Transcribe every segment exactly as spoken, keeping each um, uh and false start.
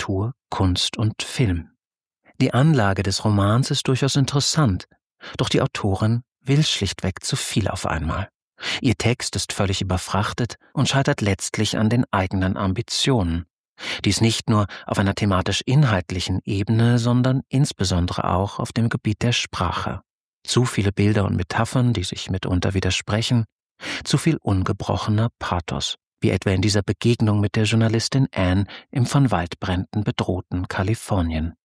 Literatur, Kunst und Film. Die Anlage des Romans ist durchaus interessant, doch die Autorin will schlichtweg zu viel auf einmal. Ihr Text ist völlig überfrachtet und scheitert letztlich an den eigenen Ambitionen. Dies nicht nur auf einer thematisch-inhaltlichen Ebene, sondern insbesondere auch auf dem Gebiet der Sprache. Zu viele Bilder und Metaphern, die sich mitunter widersprechen, zu viel ungebrochener Pathos, wie etwa in dieser Begegnung mit der Journalistin Anne im von Waldbränden bedrohten Kalifornien.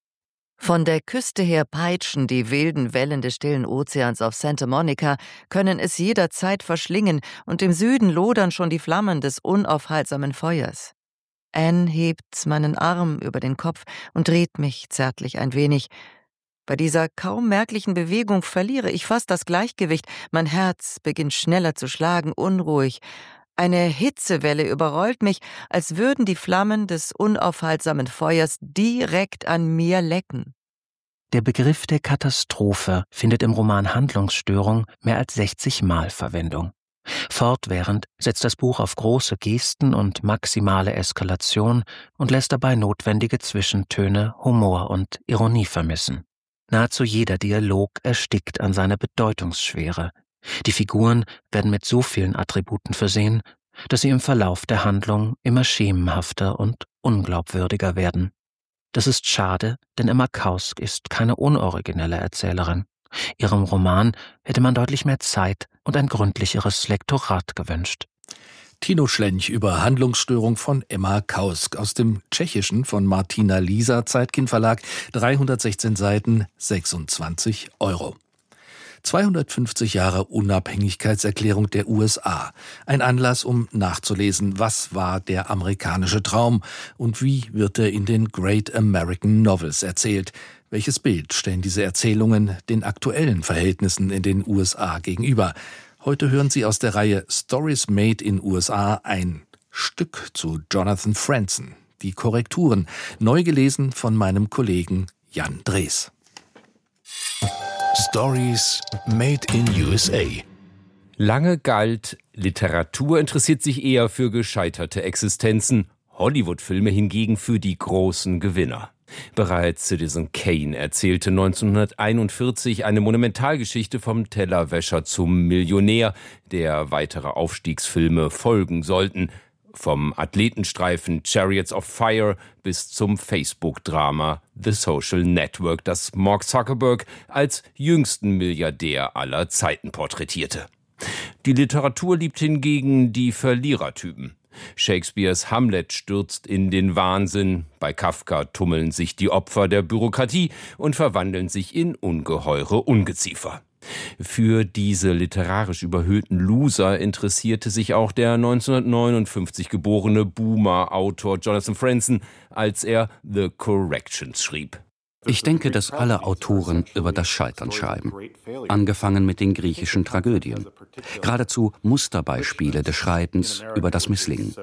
Von der Küste her peitschen die wilden Wellen des stillen Ozeans auf Santa Monica, können es jederzeit verschlingen, und im Süden lodern schon die Flammen des unaufhaltsamen Feuers. Anne hebt meinen Arm über den Kopf und dreht mich zärtlich ein wenig. Bei dieser kaum merklichen Bewegung verliere ich fast das Gleichgewicht, mein Herz beginnt schneller zu schlagen, unruhig. Eine Hitzewelle überrollt mich, als würden die Flammen des unaufhaltsamen Feuers direkt an mir lecken. Der Begriff der Katastrophe findet im Roman Handlungsstörung mehr als sechzig Mal Verwendung. Fortwährend setzt das Buch auf große Gesten und maximale Eskalation und lässt dabei notwendige Zwischentöne, Humor und Ironie vermissen. Nahezu jeder Dialog erstickt an seiner Bedeutungsschwere. Die Figuren werden mit so vielen Attributen versehen, dass sie im Verlauf der Handlung immer schemenhafter und unglaubwürdiger werden. Das ist schade, denn Emma Kausk ist keine unoriginelle Erzählerin. Ihrem Roman hätte man deutlich mehr Zeit und ein gründlicheres Lektorat gewünscht. Tino Schlench über Handlungsstörung von Emma Kausk aus dem Tschechischen von Martina Lisa, Zeitkind Verlag, dreihundertsechzehn Seiten, sechsundzwanzig Euro. zweihundertfünfzig Jahre Unabhängigkeitserklärung der U S A. Ein Anlass, um nachzulesen, was war der amerikanische Traum und wie wird er in den Great American Novels erzählt. Welches Bild stellen diese Erzählungen den aktuellen Verhältnissen in den U S A gegenüber? Heute hören Sie aus der Reihe Stories Made in U S A ein Stück zu Jonathan Franzen. Die Korrekturen, neu gelesen von meinem Kollegen Jan Drees. Stories Made in U S A. Lange galt, Literatur interessiert sich eher für gescheiterte Existenzen, Hollywood-Filme hingegen für die großen Gewinner. Bereits Citizen Kane erzählte neunzehnhunderteinundvierzig eine Monumentalgeschichte vom Tellerwäscher zum Millionär, der weitere Aufstiegsfilme folgen sollten. Vom Athletenstreifen Chariots of Fire bis zum Facebook-Drama The Social Network, das Mark Zuckerberg als jüngsten Milliardär aller Zeiten porträtierte. Die Literatur liebt hingegen die Verlierertypen. Shakespeares Hamlet stürzt in den Wahnsinn, bei Kafka tummeln sich die Opfer der Bürokratie und verwandeln sich in ungeheure Ungeziefer. Für diese literarisch überhöhten Loser interessierte sich auch der neunzehnhundertneunundfünfzig geborene Boomer-Autor Jonathan Franzen, als er The Corrections schrieb. Ich denke, dass alle Autoren über das Scheitern schreiben, angefangen mit den griechischen Tragödien. Geradezu Musterbeispiele des Schreibens über das Misslingen.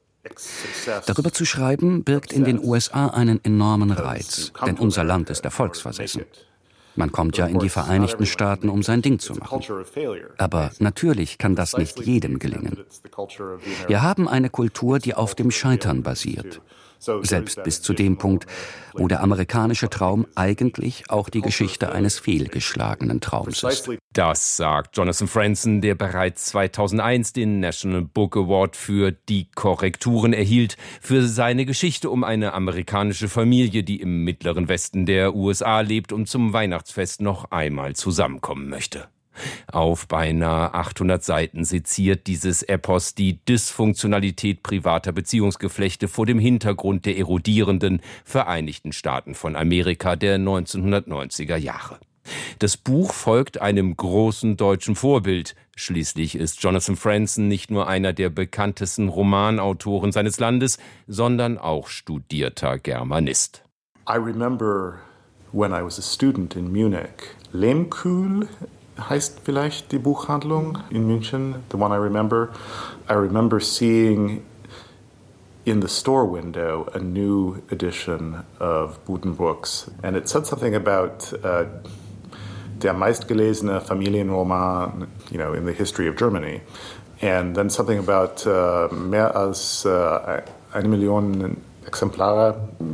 Darüber zu schreiben, birgt in den U S A einen enormen Reiz, denn unser Land ist erfolgsversessen. Man kommt ja in die Vereinigten Staaten, um sein Ding zu machen. Aber natürlich kann das nicht jedem gelingen. Wir haben eine Kultur, die auf dem Scheitern basiert. Selbst bis zu dem Punkt, wo der amerikanische Traum eigentlich auch die Geschichte eines fehlgeschlagenen Traums ist. Das sagt Jonathan Franzen, der bereits zweitausendeins den National Book Award für die Korrekturen erhielt, für seine Geschichte um eine amerikanische Familie, die im mittleren Westen der U S A lebt und zum Weihnachtsfest noch einmal zusammenkommen möchte. Auf beinahe achthundert Seiten seziert dieses Epos die Dysfunktionalität privater Beziehungsgeflechte vor dem Hintergrund der erodierenden Vereinigten Staaten von Amerika der neunzehnhundertneunziger Jahre. Das Buch folgt einem großen deutschen Vorbild. Schließlich ist Jonathan Franzen nicht nur einer der bekanntesten Romanautoren seines Landes, sondern auch studierter Germanist. I remember when I was a student in Munich. Lehmkuhl heißt vielleicht die Buchhandlung in München, the one I remember. I remember seeing in the store window a new edition of Buddenbrooks. And it said something about uh, der meistgelesene Familienroman, you know, in the history of Germany. And then something about uh, mehr als uh, eine Million Exemplare